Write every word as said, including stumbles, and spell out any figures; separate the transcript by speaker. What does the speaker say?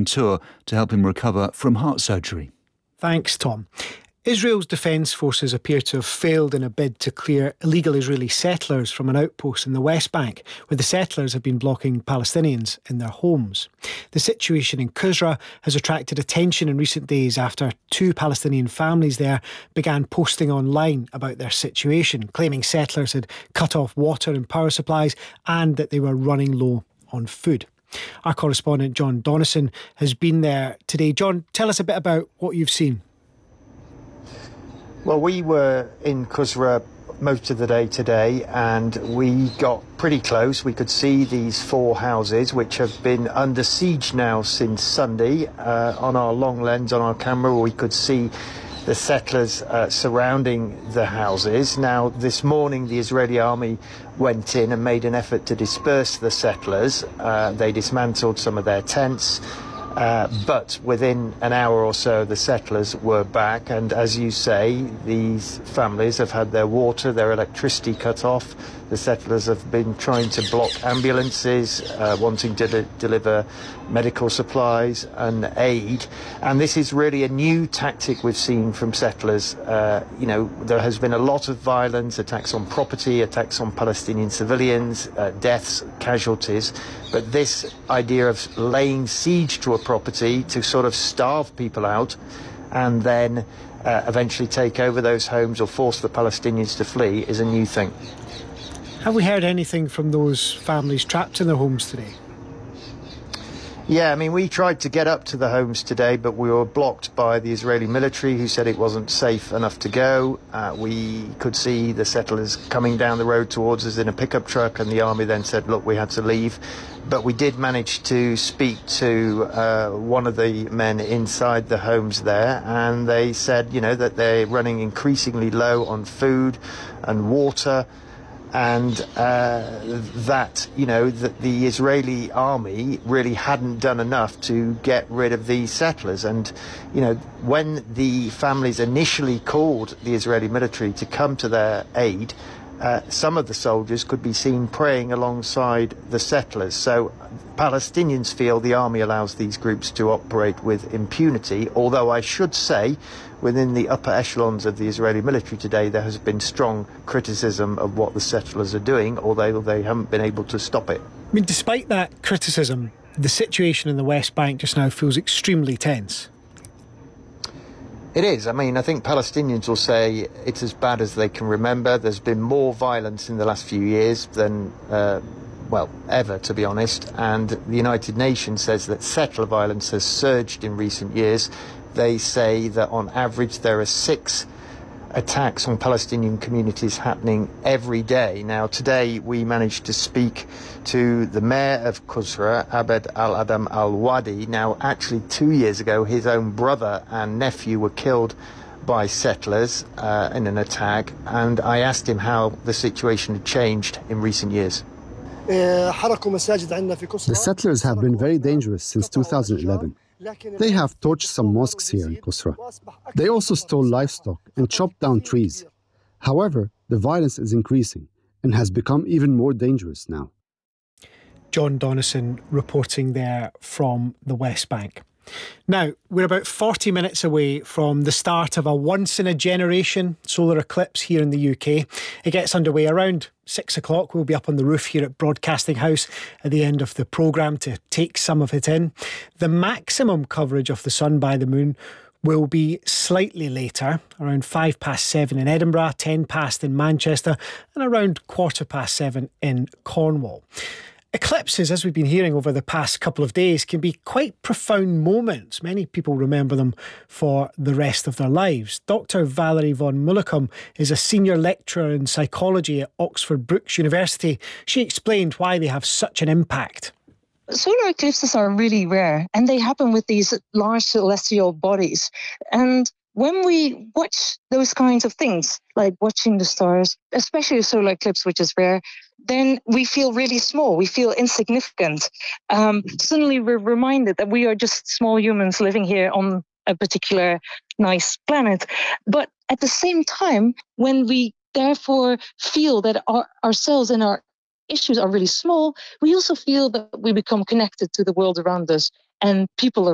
Speaker 1: on tour to help him recover from heart surgery.
Speaker 2: Thanks, Tom. Israel's defence forces appear to have failed in a bid to clear illegal Israeli settlers from an outpost in the West Bank, where the settlers have been blocking Palestinians in their homes. The situation in Qusra has attracted attention in recent days after two Palestinian families there began posting online about their situation, claiming settlers had cut off water and power supplies and that they were running low on food. Our correspondent John Donnison has been there today. John, tell us a bit about what you've seen.
Speaker 3: Well, we were in Qusra most of the day today, and we got pretty close. We could see these four houses, which have been under siege now since Sunday. Uh, on our long lens on our camera, we could see the settlers uh, surrounding the houses. Now, this morning, the Israeli army went in and made an effort to disperse the settlers. Uh, they dismantled some of their tents. Uh, but within an hour or so, the settlers were back. And as you say, these families have had their water, their electricity cut off. The settlers have been trying to block ambulances, uh, wanting to de- deliver medical supplies and aid. And this is really a new tactic we've seen from settlers. Uh, you know, there has been a lot of violence, attacks on property, attacks on Palestinian civilians, uh, deaths, casualties. But this idea of laying siege to a property to sort of starve people out and then uh, eventually take over those homes or force the Palestinians to flee is a new thing.
Speaker 2: Have we heard anything from those families trapped in their homes today?
Speaker 3: Yeah, I mean, we tried to get up to the homes today, but we were blocked by the Israeli military, who said it wasn't safe enough to go. Uh, we could see the settlers coming down the road towards us in a pickup truck, and the army then said, look, we had to leave. But we did manage to speak to uh, one of the men inside the homes there, and they said, you know, that they're running increasingly low on food and water. And uh, that, you know, that the Israeli army really hadn't done enough to get rid of these settlers. And, you know, when the families initially called the Israeli military to come to their aid, uh, some of the soldiers could be seen praying alongside the settlers. So Palestinians feel the army allows these groups to operate with impunity, although I should say within the upper echelons of the Israeli military today, there has been strong criticism of what the settlers are doing, although they haven't been able to stop it.
Speaker 2: I mean, despite that criticism, the situation in the West Bank just now feels extremely tense.
Speaker 3: It is. I mean, I think Palestinians will say it's as bad as they can remember. There's been more violence in the last few years than, uh, well, ever, to be honest. And the United Nations says that settler violence has surged in recent years. They say that on average there are six attacks on Palestinian communities happening every day. Now, today we managed to speak to the mayor of Qusra, Abed Al-Adam Al-Wadi. Now, actually, two years ago, his own brother and nephew were killed by settlers uh, in an attack, and I asked him how the situation had changed in recent years.
Speaker 4: The settlers have been very dangerous since two thousand eleven. They have torched some mosques here in Qusra. They also stole livestock and chopped down trees. However, the violence is increasing and has become even more dangerous now.
Speaker 2: John Donnison reporting there from the West Bank. Now, we're about forty minutes away from the start of a once-in-a-generation solar eclipse here in the U K. It gets underway around six o'clock. We'll be up on the roof here at Broadcasting House at the end of the programme to take some of it in. The maximum coverage of the sun by the moon will be slightly later, around five past seven in Edinburgh, ten past in Manchester, and around quarter past seven in Cornwall. Eclipses, as we've been hearing over the past couple of days, can be quite profound moments. Many people remember them for the rest of their lives. Doctor Valerie von Mullicum is a senior lecturer in psychology at Oxford Brookes University. She explained why they have such an impact.
Speaker 5: Solar eclipses are really rare, and they happen with these large celestial bodies. And when we watch those kinds of things, like watching the stars, especially a solar eclipse, which is rare, then we feel really small, we feel insignificant. Um, suddenly we're reminded that we are just small humans living here on a particular nice planet. But at the same time, when we therefore feel that our, ourselves and our issues are really small, we also feel that we become connected to the world around us and people around us.